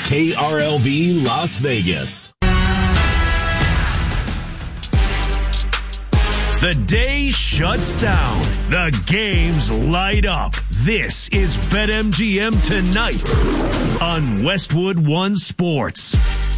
KRLV Las Vegas. The day shuts down. The games light up. This is BetMGM Tonight on Westwood One Sports.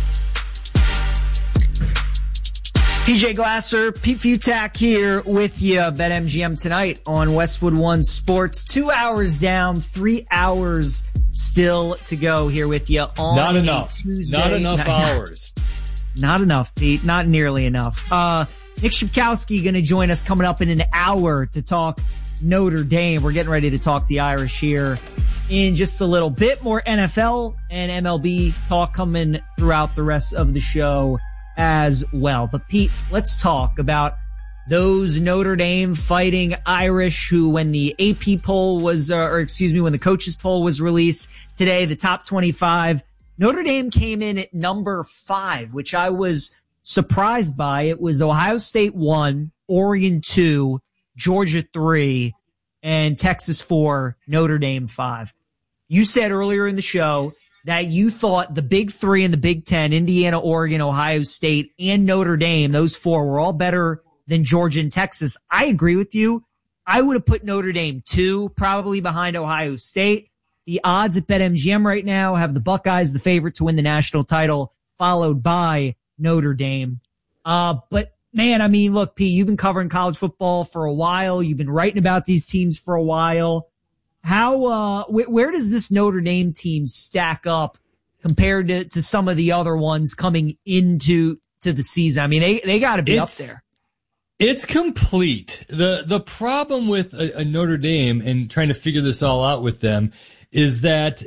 PJ Glasser, Pete Futak here with you. BetMGM Tonight on Westwood One Sports. 2 hours down, 3 hours still to go here with you on Not enough. Tuesday. Not enough hours. Not enough, Pete. Not nearly enough. Nick Shapkowski going to join us coming up in an hour to talk Notre Dame. We're getting ready to talk the Irish here in just a little bit. More NFL and MLB talk coming throughout the rest of the show as well. But Pete, let's talk about those Notre Dame Fighting Irish who, when the AP poll was, when the coaches poll was released today, the top 25, Notre Dame came in at number 5, which I was surprised by. It was Ohio State 1, Oregon 2, Georgia 3, and Texas 4, Notre Dame 5. You said earlier in the show that you thought the big 3 in the Big Ten, Indiana, Oregon, Ohio State, and Notre Dame, those 4 were all better than Georgia and Texas. I agree with you. I would have put Notre Dame 2, probably behind Ohio State. The odds at BetMGM right now have the Buckeyes the favorite to win the national title, followed by Notre Dame. But man, I mean, look, Pete, you've been covering college football for a while. You've been writing about these teams for a while. How, where does this Notre Dame team stack up compared to some of the other ones coming into the season? I mean, they got to be up there. It's complete. The problem with a Notre Dame and trying to figure this all out with them is that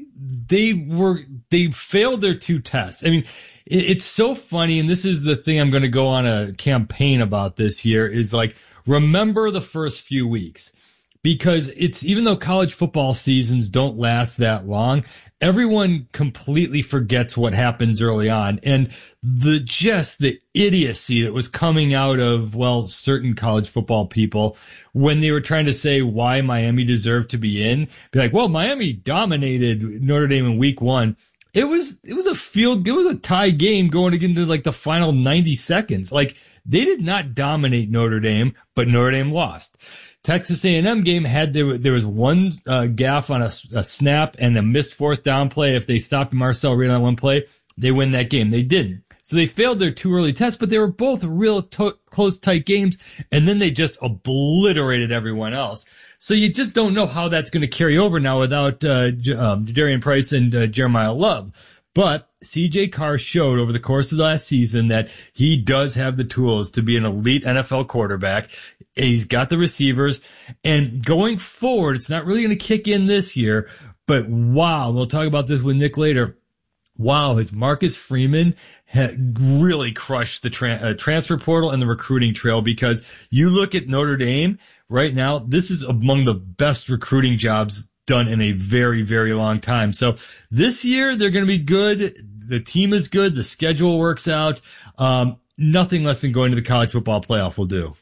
they failed their 2 tests. I mean, it's so funny, and this is the thing I'm going to go on a campaign about this year, is like, remember the first few weeks. Because even though college football seasons don't last that long, everyone completely forgets what happens early on. And the idiocy that was coming out of, well, certain college football people when they were trying to say why Miami deserved to be in. Be like, well, Miami dominated Notre Dame in week 1. It was a tie game going into like the final 90 seconds. Like, they did not dominate Notre Dame, but Notre Dame lost. Texas A&M game there was one gaffe on a snap and a missed 4th down play. If they stopped Marcel Reed on one play, they win that game. They didn't. So they failed their 2 early tests, but they were both real close, tight games. And then they just obliterated everyone else. So you just don't know how that's going to carry over now without Jadarian Price and Jeremiah Love. But C.J. Carr showed over the course of the last season that he does have the tools to be an elite NFL quarterback. He's got the receivers. And going forward, it's not really going to kick in this year. But wow, we'll talk about this with Nick later. Wow, has Marcus Freeman really crushed the transfer portal and the recruiting trail, because you look at Notre Dame right now, this is among the best recruiting jobs done in a very, very long time. So this year they're going to be good. The team is good. The schedule works out. Nothing less than going to the college football playoff will do.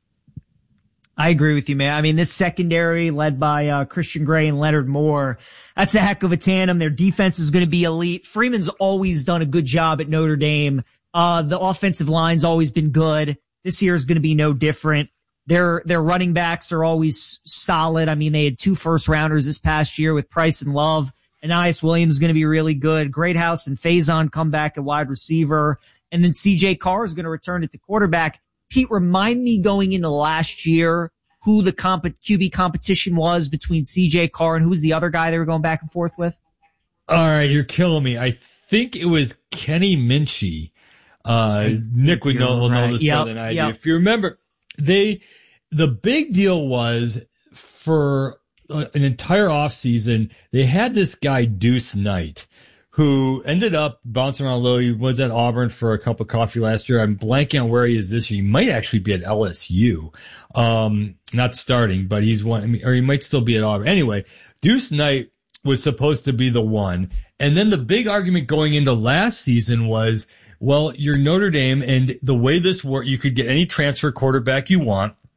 I agree with you, man. I mean, this secondary led by Christian Gray and Leonard Moore, that's a heck of a tandem. Their defense is going to be elite. Freeman's always done a good job at Notre Dame. The offensive line's always been good. This year is going to be no different. Their running backs are always solid. I mean, they had 2 first-rounders this past year with Price and Love. Anais Williams is going to be really good. Greathouse and Faison come back at wide receiver. And then C.J. Carr is going to return at the quarterback. Pete, remind me going into last year who the QB competition was between C.J. Carr and who was the other guy they were going back and forth with? All right, you're killing me. I think it was Kenny Minchie. Nick will know this better than I do. If you remember, the big deal was for an entire offseason, they had this guy, Deuce Knight, who ended up bouncing around low. He was at Auburn for a cup of coffee last year. I'm blanking on where he is this year. He might actually be at LSU. Not starting, but he's one. I mean, or he might still be at Auburn. Anyway, Deuce Knight was supposed to be the one. And then the big argument going into last season was, well, you're Notre Dame, and the way this works, you could get any transfer quarterback you want.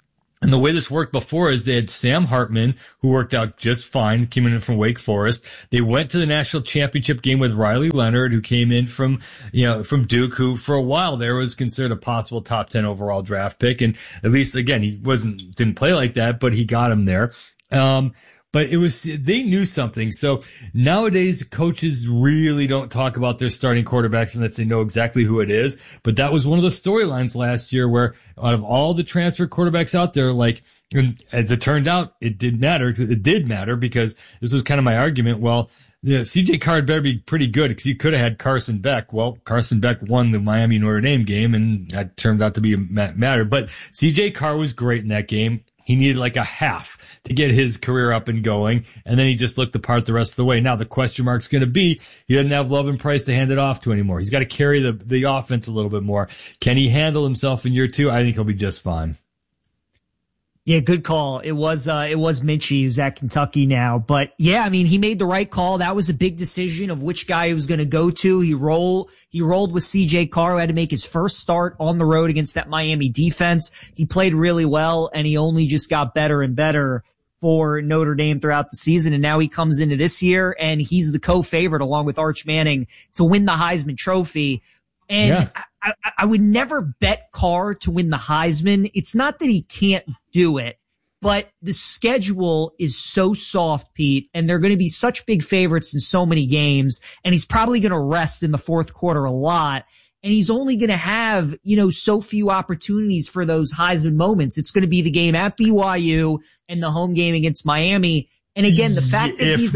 And the way this worked before is they had Sam Hartman, who worked out just fine, came in from Wake Forest. They went to the national championship game with Riley Leonard, who came in from from Duke, who for a while there was considered a possible top 10 overall draft pick. And at least, again, he didn't play like that, but he got him there. But they knew something. So nowadays, coaches really don't talk about their starting quarterbacks unless they know exactly who it is. But that was one of the storylines last year where out of all the transfer quarterbacks out there, as it turned out, it did matter. It did matter because this was kind of my argument. Well, CJ Carr had better be pretty good because you could have had Carson Beck. Well, Carson Beck won the Miami Notre Dame game and that turned out to be a matter. But CJ Carr was great in that game. He needed like a half to get his career up and going, and then he just looked the part the rest of the way. Now the question mark's going to be, he doesn't have Love and Price to hand it off to anymore. He's got to carry the offense a little bit more. Can he handle himself in year 2? I think he'll be just fine. Yeah, good call. It was Minchie who's at Kentucky now. But yeah, I mean, he made the right call. That was a big decision of which guy he was going to go to. He rolled with CJ Carr, who had to make his first start on the road against that Miami defense. He played really well and he only just got better and better for Notre Dame throughout the season. And now he comes into this year and he's the co-favorite along with Arch Manning to win the Heisman Trophy. And yeah. I would never bet Carr to win the Heisman. It's not that he can't do it, but the schedule is so soft, Pete, and they're going to be such big favorites in so many games, and he's probably going to rest in the fourth quarter a lot, and he's only going to have, so few opportunities for those Heisman moments. It's going to be the game at BYU and the home game against Miami. And again, the fact that if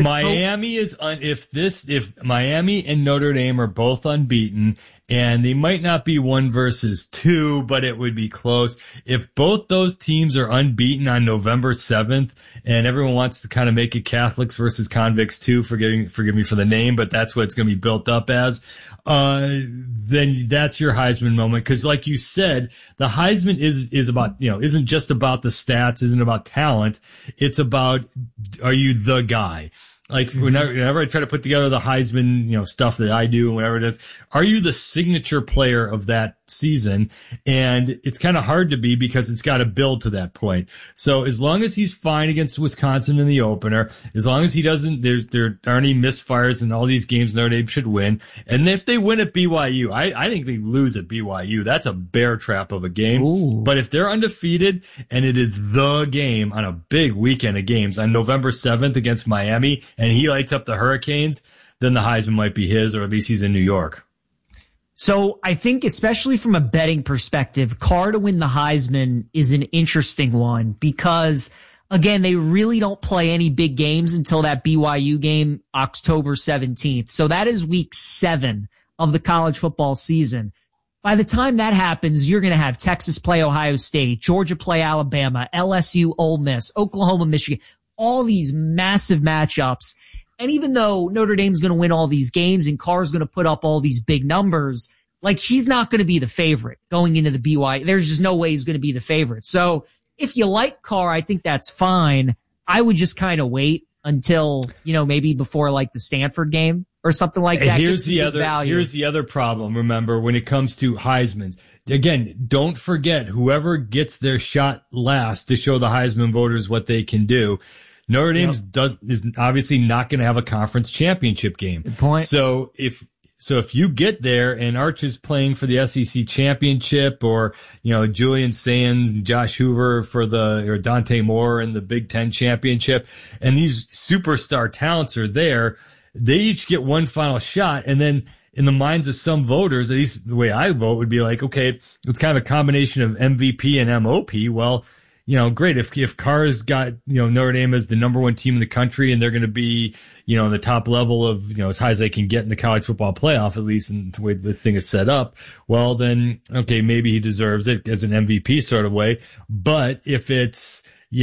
Miami and Notre Dame are both unbeaten, and they might not be 1 versus 2, but it would be close. If both those teams are unbeaten on November 7th, and everyone wants to kind of make it Catholics versus convicts too, forgive me for the name, but that's what it's going to be built up as, then that's your Heisman moment. Cause like you said, the Heisman is about, isn't just about the stats, isn't about talent. It's about, are you the guy? Like whenever I try to put together the Heisman, stuff that I do and whatever it is, are you the signature player of that season? And it's kind of hard to be because it's got to build to that point. So as long as he's fine against Wisconsin in the opener, as long as he doesn't, there aren't any misfires in all these games Notre Dame should win. And if they win at BYU, I think they lose at BYU. That's a bear trap of a game. Ooh. But if they're undefeated and it is the game on a big weekend of games on November 7th against Miami, and he lights up the Hurricanes, then the Heisman might be his, or at least he's in New York. So I think especially from a betting perspective, Carr to win the Heisman is an interesting one because, again, they really don't play any big games until that BYU game, October 17th. So that is week 7 of the college football season. By the time that happens, you're going to have Texas play Ohio State, Georgia play Alabama, LSU, Ole Miss, Oklahoma, Michigan, all these massive matchups. And even though Notre Dame's going to win all these games and Carr's going to put up all these big numbers, he's not going to be the favorite going into the BYU. There's just no way he's going to be the favorite. So if you like Carr, I think that's fine. I would just kind of wait until, maybe before the Stanford game or something like that. Here's the other problem. Remember, when it comes to Heisman's, again, don't forget whoever gets their shot last to show the Heisman voters what they can do. Notre Dame is obviously not going to have a conference championship game. Good point. So if you get there and Arch is playing for the SEC championship, or Julian Sands and Josh Hoover or Dante Moore in the Big Ten championship, and these superstar talents are there, they each get one final shot, and then in the minds of some voters, at least the way I vote, would be like, okay, it's kind of a combination of MVP and MOP. Well, great. If Carr's got, Notre Dame as the number 1 team in the country and they're going to be, in the top level of, as high as they can get in the college football playoff, at least in the way this thing is set up, well, then, okay, maybe he deserves it as an MVP sort of way. But if it's,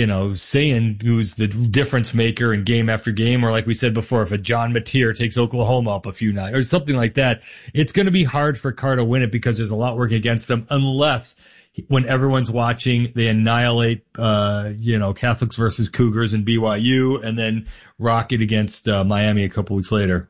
Sayin, who's the difference maker in game after game, or like we said before, if a John Mateer takes Oklahoma up a few nights or something like that, it's going to be hard for Carr to win it because there's a lot working against him unless when everyone's watching, they annihilate, Catholics versus Cougars and BYU, and then rock it against Miami a couple weeks later.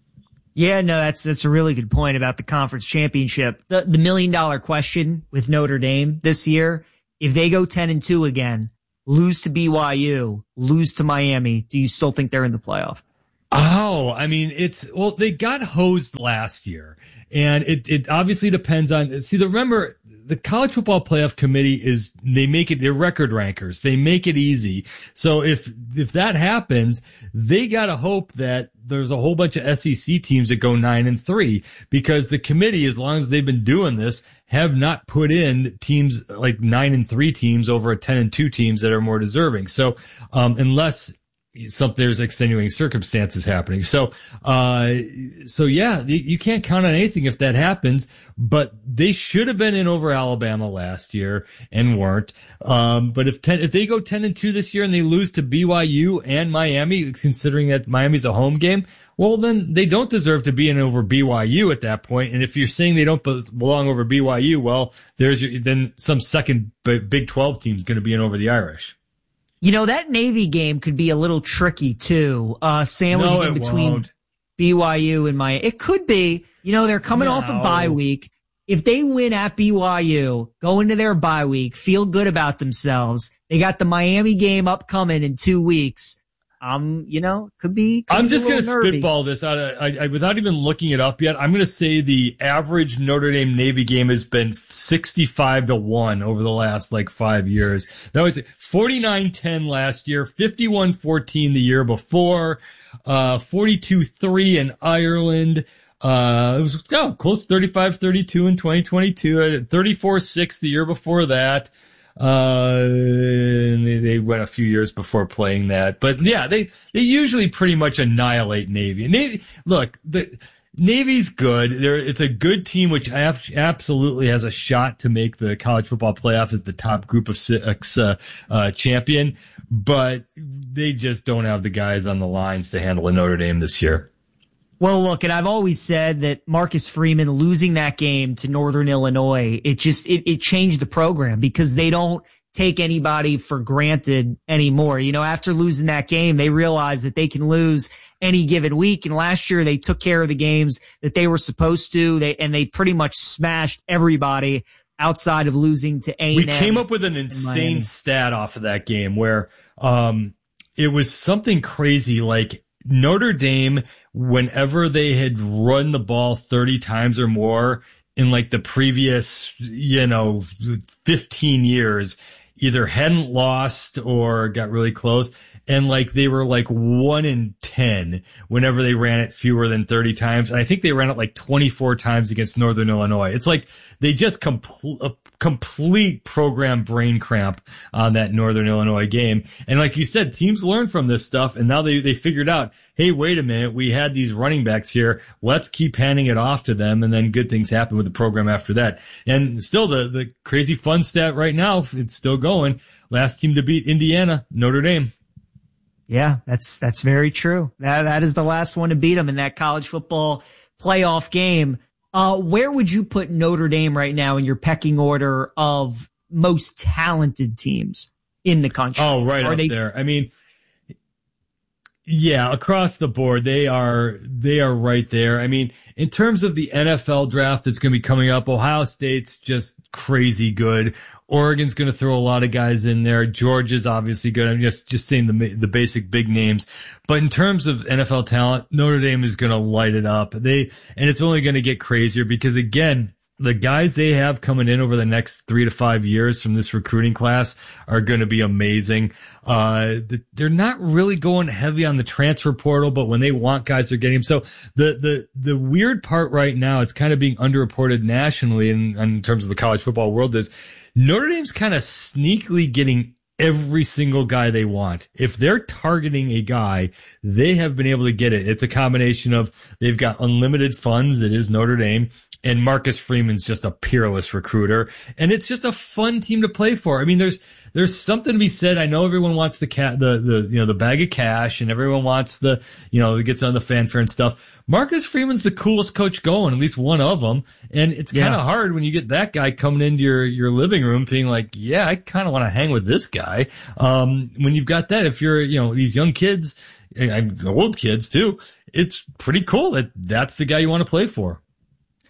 Yeah, no, that's a really good point about the conference championship. The $1 million question with Notre Dame this year if they go 10-2 again, lose to BYU, lose to Miami, do you still think they're in the playoff? Oh, I mean, they got hosed last year, and it obviously depends on, remember, the college football playoff committee they're record rankers. They make it easy. So if that happens, they gotta hope that there's a whole bunch of SEC teams that go 9-3, because the committee, as long as they've been doing this, have not put in teams like 9-3 teams over a 10-2 teams that are more deserving. So, unless there's extenuating circumstances happening. So yeah, you can't count on anything if that happens, but they should have been in over Alabama last year and weren't. But if they go 10-2 this year and they lose to BYU and Miami, considering that Miami's a home game, well, then they don't deserve to be in over BYU at that point. And if you're saying they don't belong over BYU, well, then some second Big 12 team's going to be in over the Irish. You know, that Navy game could be a little tricky too. Sandwiched in between BYU and Miami. It could be. You know, they're coming off a bye week. If they win at BYU, go into their bye week, feel good about themselves. They got the Miami game upcoming in 2 weeks. Could be. I'm just going to spitball this out. Without even looking it up yet. I'm going to say the average Notre Dame Navy game has been 65-1 over the last 5 years. That was 49-10 last year, 51-14 the year before, 42-3 in Ireland. It was close to 35-32 in 2022, 34-6 the year before that. And they went a few years before playing that, but yeah, they usually pretty much annihilate Navy. Look, the Navy's good. It's a good team, which absolutely has a shot to make the college football playoff as the top group of 6 champion, but they just don't have the guys on the lines to handle a Notre Dame this year. Well, look, and I've always said that Marcus Freeman losing that game to Northern Illinois, it changed the program, because they don't take anybody for granted anymore. You know, after losing that game, they realized that they can lose any given week. And last year they took care of the games that they were supposed to. They pretty much smashed everybody outside of losing to A&M. We came up with an insane stat off of that game where, it was something crazy, like Notre Dame, whenever they had run the ball 30 times or more in the previous, 15 years, either hadn't lost or got really close. And they were 1 in 10 whenever they ran it fewer than 30 times. And I think they ran it 24 times against Northern Illinois. It's they just complete program brain cramp on that Northern Illinois game. And like you said, teams learn from this stuff, and now they figured out, hey, wait a minute, we had these running backs here. Let's keep handing it off to them, and then good things happen with the program after that. And still the crazy fun stat right now, it's still going. Last team to beat Indiana, Notre Dame. Yeah, that's very true. That is the last one to beat them in that college football playoff game. Where would you put Notre Dame right now in your pecking order of most talented teams in the country? Oh, right up there. I mean, yeah, across the board, they are right there. I mean, in terms of the NFL draft that's going to be coming up, Ohio State's just crazy good. Oregon's going to throw a lot of guys in there. Georgia's obviously good. I'm just saying the basic big names. But in terms of NFL talent, Notre Dame is going to light it up. And it's only going to get crazier because, again, the guys they have coming in over the next 3 to 5 years from this recruiting class are going to be amazing. They're not really going heavy on the transfer portal, but when they want guys, they're getting them. So the weird part right now, it's kind of being underreported nationally in terms of the college football world, is Notre Dame's kind of sneakily getting every single guy they want. If they're targeting a guy, they have been able to get it. It's a combination of they've got unlimited funds. It is Notre Dame. And Marcus Freeman's just a peerless recruiter. And it's just a fun team to play for. I mean, there's something to be said. I know everyone wants the bag of cash, and everyone wants it gets on the fanfare and stuff. Marcus Freeman's the coolest coach going, at least one of them. And it's kind of hard when you get that guy coming into your living room being like, yeah, I kind of want to hang with this guy. When you've got that, if you're, these young kids, old kids too, it's pretty cool that's the guy you want to play for.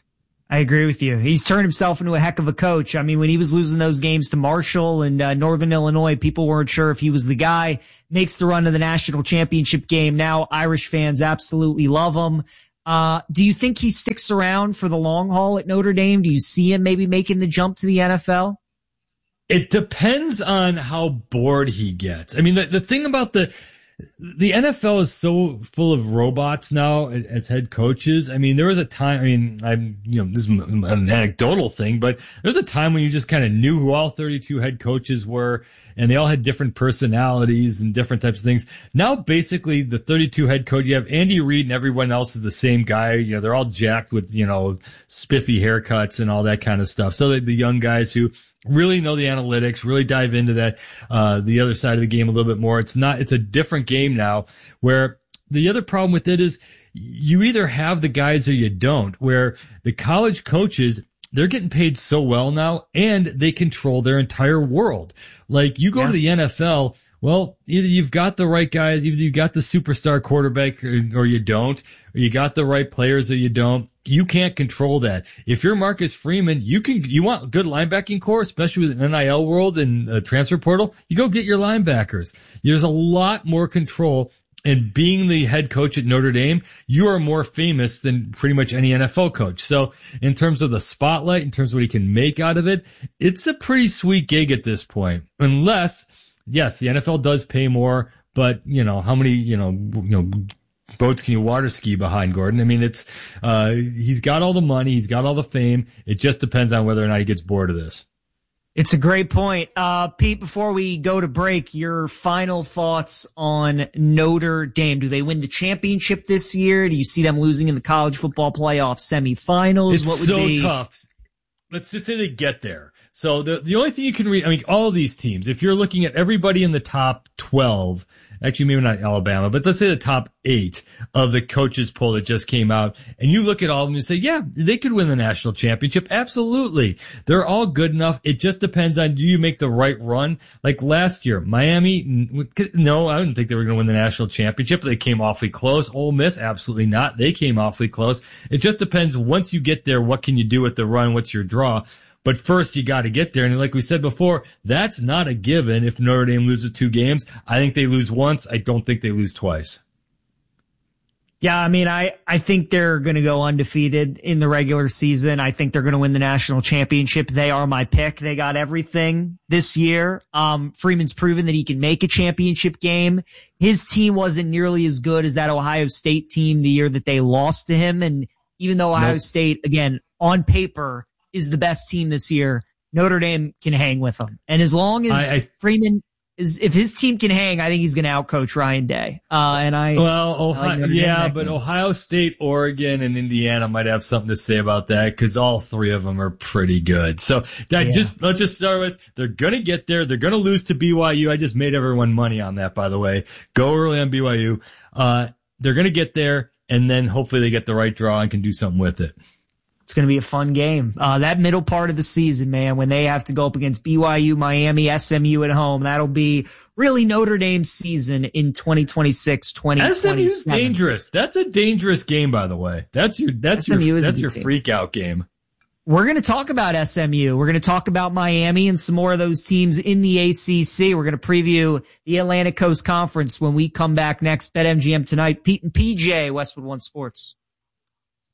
I agree with you. He's turned himself into a heck of a coach. I mean, when he was losing those games to Marshall and Northern Illinois, people weren't sure if he was the guy. Makes the run to the national championship game. Now Irish fans absolutely love him. Do you think he sticks around for the long haul at Notre Dame? Do you see him maybe making the jump to the NFL? It depends on how bored he gets. I mean, the thing about the NFL is so full of robots now as head coaches. I mean, there was a time, this is an anecdotal thing, but there was a time when you just kind of knew who all 32 head coaches were, and they all had different personalities and different types of things. Now, basically, the 32 head coach, you have Andy Reid and everyone else is the same guy. You know, they're all jacked with, spiffy haircuts and all that kind of stuff. So the young guys who really know the analytics, really dive into that, the other side of the game a little bit more. It's a different game now, where the other problem with it is you either have the guys or you don't, where the college coaches, they're getting paid so well now and they control their entire world. Like you go to the NFL, well, either you've got the right guys, either you've got the superstar quarterback or you don't, or you got the right players or you don't. You can't control that. If you're Marcus Freeman, you want good linebacking core, especially with an NIL world and a transfer portal, you go get your linebackers. There's a lot more control. And being the head coach at Notre Dame, you are more famous than pretty much any NFL coach. So in terms of the spotlight, in terms of what he can make out of it, it's a pretty sweet gig at this point. Unless, yes, the NFL does pay more, but how many, boats can you water ski behind, Gordon? I mean, he's got all the money, he's got all the fame. It just depends on whether or not he gets bored of this. It's a great point. Pete, before we go to break, your final thoughts on Notre Dame. Do they win the championship this year? Do you see them losing in the college football playoff semifinals? It's so tough. Let's just say they get there. So the only thing you can read, all of these teams, if you're looking at everybody in the top 12, actually maybe not Alabama, but let's say the top 8 of the coaches poll that just came out, and you look at all of them and say, yeah, they could win the national championship. Absolutely. They're all good enough. It just depends on, do you make the right run? Like last year, Miami, no, I didn't think they were going to win the national championship. They came awfully close. Ole Miss, absolutely not. They came awfully close. It just depends. Once you get there, what can you do with the run? What's your draw? But first, you got to get there. And like we said before, that's not a given if Notre Dame loses 2 games. I think they lose once. I don't think they lose twice. Yeah, I think they're going to go undefeated in the regular season. I think they're going to win the national championship. They are my pick. They got everything this year. Freeman's proven that he can make a championship game. His team wasn't nearly as good as that Ohio State team the year that they lost to him. And even though Ohio State, again, on paper, is the best team this year, Notre Dame can hang with them. And as long as Freeman if his team can hang, I think he's going to outcoach Ryan Day. Ohio State, Oregon, and Indiana might have something to say about that because all 3 of them are pretty good. So let's just start with, they're going to get there. They're going to lose to BYU. I just made everyone money on that, by the way. Go early on BYU. They're going to get there, and then hopefully they get the right draw and can do something with it. It's going to be a fun game. That middle part of the season, man, when they have to go up against BYU, Miami, SMU at home, that'll be really Notre Dame's season in 2026, 2027. SMU's dangerous. That's a dangerous game, by the way. That's your freak out game. We're going to talk about SMU. We're going to talk about Miami and some more of those teams in the ACC. We're going to preview the Atlantic Coast Conference when we come back next. BetMGM tonight. Pete and PJ, Westwood One Sports.